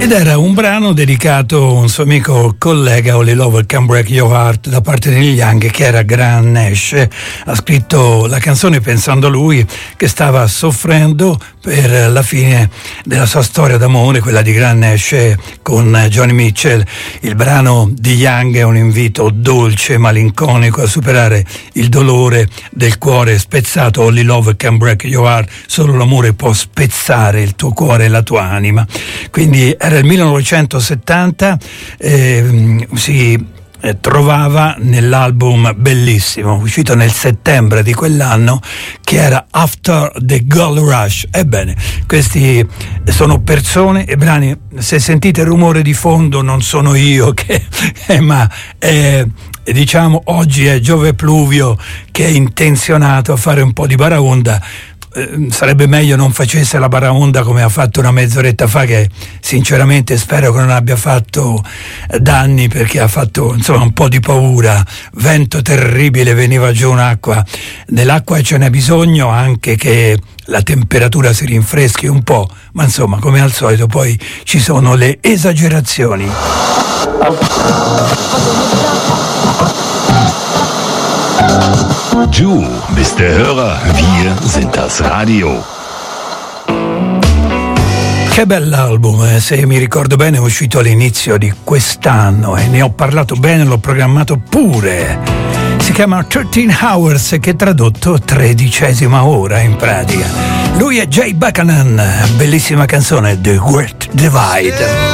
Ed era un brano dedicato a un suo amico collega, Only Love Can Break Your Heart, da parte degli Young, che era Graham Nash. Ha scritto la canzone pensando a lui che stava soffrendo per la fine della sua storia d'amore, quella di Graham Nash con Joni Mitchell. Il brano di Young è un invito dolce, malinconico a superare il dolore del cuore spezzato. Only Love Can Break Your Heart, solo l'amore può spezzare il tuo cuore e la tua anima. Quindi era il 1970, si trovava nell'album bellissimo uscito nel settembre di quell'anno, che era After the Gold Rush. Ebbene, questi sono persone e brani. Se sentite il rumore di fondo non sono io ma diciamo oggi è Giove Pluvio che è intenzionato a fare un po' di baraonda. Sarebbe meglio non facesse la baraonda come ha fatto una mezz'oretta fa, che sinceramente spero che non abbia fatto danni, perché ha fatto insomma un po' di paura. Vento terribile, veniva giù un'acqua, nell'acqua ce n'è bisogno anche che la temperatura si rinfreschi un po', ma insomma come al solito poi ci sono le esagerazioni. Du bist der Hörer, wir sind das Radio. Che bell'album, se mi ricordo bene è uscito all'inizio di quest'anno e ne ho parlato bene, l'ho programmato pure. Si chiama 13 Hours, che tradotto 13ª ora in pratica. Lui è Jay Buchanan, bellissima canzone, The Great Divide.